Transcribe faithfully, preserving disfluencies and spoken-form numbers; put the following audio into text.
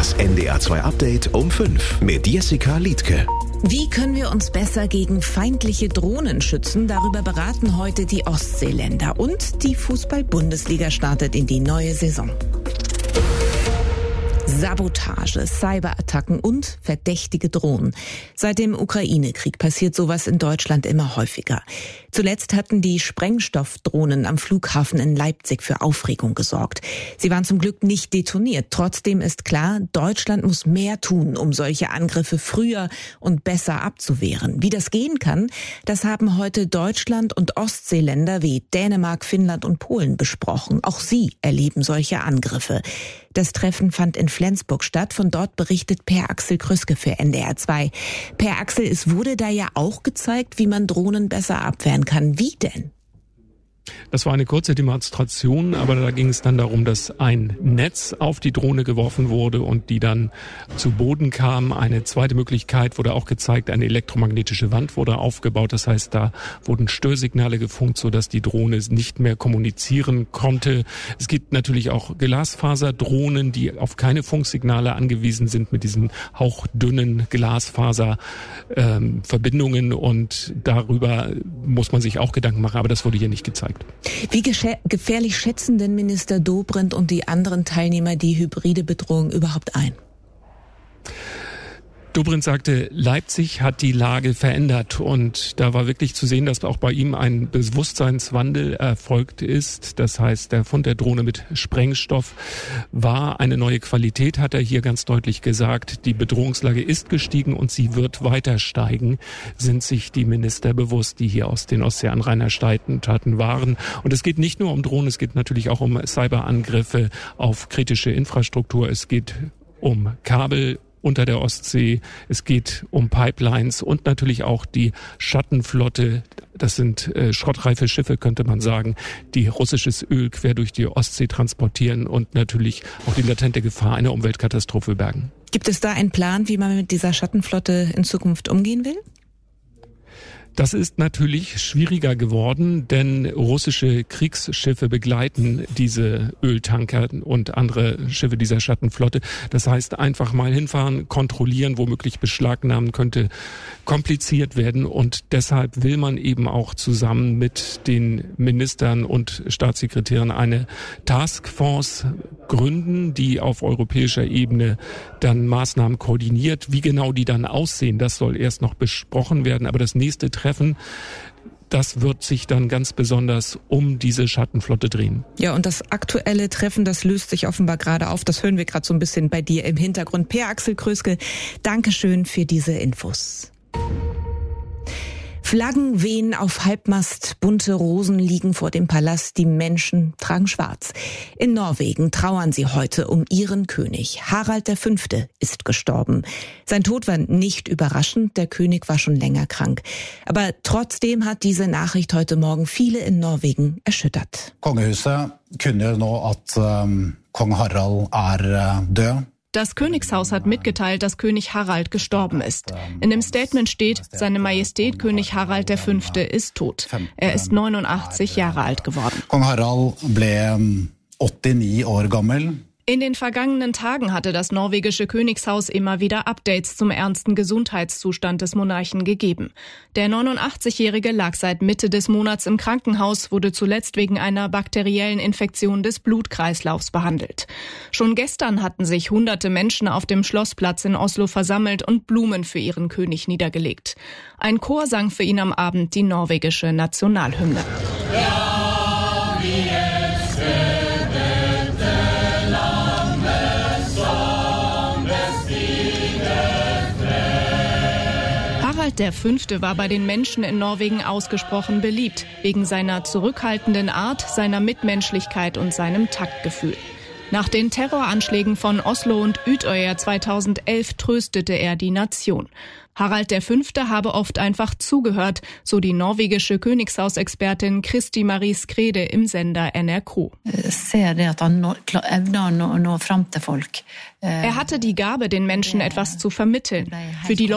Das N D R zwei Update um fünf mit Jessica Liedtke. Wie können wir uns besser gegen feindliche Drohnen schützen? Darüber beraten heute die Ostseeländer. Und die Fußball-Bundesliga startet in die neue Saison. Sabotage, Cyberattacken und verdächtige Drohnen. Seit dem Ukraine-Krieg passiert sowas in Deutschland immer häufiger. Zuletzt hatten die Sprengstoffdrohnen am Flughafen in Leipzig für Aufregung gesorgt. Sie waren zum Glück nicht detoniert. Trotzdem ist klar, Deutschland muss mehr tun, um solche Angriffe früher und besser abzuwehren. Wie das gehen kann, das haben heute Deutschland und Ostseeländer wie Dänemark, Finnland und Polen besprochen. Auch sie erleben solche Angriffe. Das Treffen fand in Flensburg statt. Von dort berichtet Per Axel Krüske für N D R zwei. Per Axel, es wurde da ja auch gezeigt, wie man Drohnen besser abwehren kann. Wie denn? Das war eine kurze Demonstration, aber da ging es dann darum, dass ein Netz auf die Drohne geworfen wurde und die dann zu Boden kam. Eine zweite Möglichkeit wurde auch gezeigt, eine elektromagnetische Wand wurde aufgebaut. Das heißt, da wurden Störsignale gefunkt, sodass die Drohne nicht mehr kommunizieren konnte. Es gibt natürlich auch Glasfaserdrohnen, die auf keine Funksignale angewiesen sind mit diesen hauchdünnen Glasfaserverbindungen ähm, und darüber muss man sich auch Gedanken machen, aber das wurde hier nicht gezeigt. Wie gesche- gefährlich schätzen denn Minister Dobrindt und die anderen Teilnehmer die hybride Bedrohung überhaupt ein? Dobrindt sagte, Leipzig hat die Lage verändert und da war wirklich zu sehen, dass auch bei ihm ein Bewusstseinswandel erfolgt ist. Das heißt, der Fund der Drohne mit Sprengstoff war eine neue Qualität, hat er hier ganz deutlich gesagt. Die Bedrohungslage ist gestiegen und sie wird weiter steigen, sind sich die Minister bewusst, die hier aus den Ostseeanrainerstaaten waren. Und es geht nicht nur um Drohnen, es geht natürlich auch um Cyberangriffe auf kritische Infrastruktur. Es geht um Kabel unter der Ostsee. Es geht um Pipelines und natürlich auch die Schattenflotte. Das sind äh, schrottreife Schiffe, könnte man sagen, die russisches Öl quer durch die Ostsee transportieren und natürlich auch die latente Gefahr einer Umweltkatastrophe bergen. Gibt es da einen Plan, wie man mit dieser Schattenflotte in Zukunft umgehen will? Das ist natürlich schwieriger geworden, denn russische Kriegsschiffe begleiten diese Öltanker und andere Schiffe dieser Schattenflotte. Das heißt, einfach mal hinfahren, kontrollieren, womöglich beschlagnahmen könnte kompliziert werden. Und deshalb will man eben auch zusammen mit den Ministern und Staatssekretären eine Taskforce gründen, die auf europäischer Ebene dann Maßnahmen koordiniert. Wie genau die dann aussehen, das soll erst noch besprochen werden. Aber das nächste Treffen, das wird sich dann ganz besonders um diese Schattenflotte drehen. Ja, und das aktuelle Treffen, das löst sich offenbar gerade auf. Das hören wir gerade so ein bisschen bei dir im Hintergrund. Per Axel Krüske, Dankeschön für diese Infos. Flaggen wehen auf Halbmast, bunte Rosen liegen vor dem Palast, die Menschen tragen schwarz. In Norwegen trauern sie heute um ihren König. Harald der Fünfte ist gestorben. Sein Tod war nicht überraschend, der König war schon länger krank. Aber trotzdem hat diese Nachricht heute Morgen viele in Norwegen erschüttert. Kongehuset kunne nå at um, Kong Harald er uh, død. Das Königshaus hat mitgeteilt, dass König Harald gestorben ist. In dem Statement steht, Seine Majestät König Harald der Fünfte ist tot. Er ist neunundachtzig Jahre alt geworden. Kong Harald ble åttini år gammel. In den vergangenen Tagen hatte das norwegische Königshaus immer wieder Updates zum ernsten Gesundheitszustand des Monarchen gegeben. Der neunundachtzigjährige lag seit Mitte des Monats im Krankenhaus, wurde zuletzt wegen einer bakteriellen Infektion des Blutkreislaufs behandelt. Schon gestern hatten sich hunderte Menschen auf dem Schlossplatz in Oslo versammelt und Blumen für ihren König niedergelegt. Ein Chor sang für ihn am Abend die norwegische Nationalhymne. Ja, Harald der Fünfte war bei den Menschen in Norwegen ausgesprochen beliebt, wegen seiner zurückhaltenden Art, seiner Mitmenschlichkeit und seinem Taktgefühl. Nach den Terroranschlägen von Oslo und Utøya zweitausendelf tröstete er die Nation. Harald der Fünfte habe oft einfach zugehört, so die norwegische Königshausexpertin Kristi Marie Skrede im Sender N R K. Er hatte die Gabe, den Menschen etwas zu vermitteln. Für die